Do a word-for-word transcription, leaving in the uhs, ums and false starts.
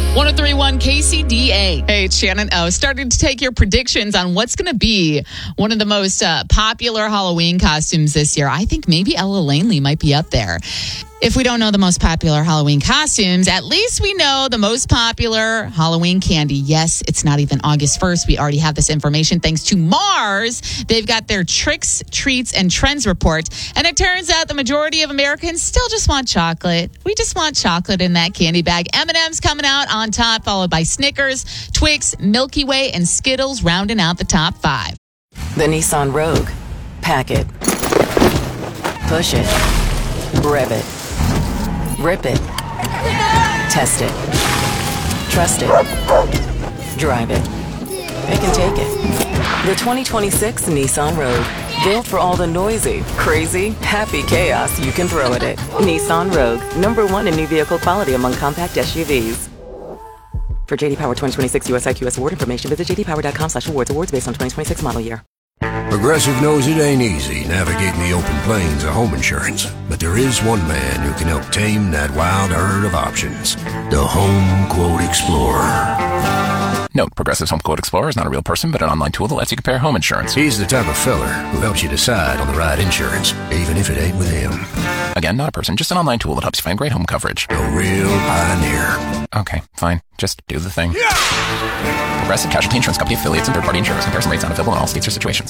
one oh three point one K C D A. Hey, it's Shannon O. Starting to take your predictions on what's going to be one of the most uh, popular Halloween costumes this year. I think maybe Ella Langley might be up there. If we don't know the most popular Halloween costumes, at least we know the most popular Halloween candy. Yes, it's not even August first. We already have this information thanks to Mars. They've got their Tricks, Treats, and Trends report. And it turns out the majority of Americans still just want chocolate. We just want chocolate in that candy bag. M and M's coming out on top, followed by Snickers, Twix, Milky Way, and Skittles rounding out the top five. The Nissan Rogue. Pack it. Push it. Rev it. Rip it. Test it. Trust it. Drive it. Pick and take it. The twenty twenty-six Nissan Rogue. Built for all the noisy, crazy, happy chaos you can throw at it. Nissan Rogue. Number one in new vehicle quality among compact S U Vs. For J D Power twenty twenty-six U S I Q S award information, visit j d power dot com slash awards. Awards based on twenty twenty-six model year. Progressive knows it ain't easy navigating the open plains of home insurance, but there is one man who can help tame that wild herd of options. The Home Quote Explorer. Note, Progressive's Home Quote Explorer is not a real person, but an online tool that lets you compare home insurance. He's the type of feller who helps you decide on the right insurance, even if it ain't with him. Again, not a person, just an online tool that helps you find great home coverage. A real pioneer. Okay, fine. Just do the thing. Yeah! Progressive Casualty Insurance Company affiliates and third-party insurers. Comparison rates not available in all states or situations.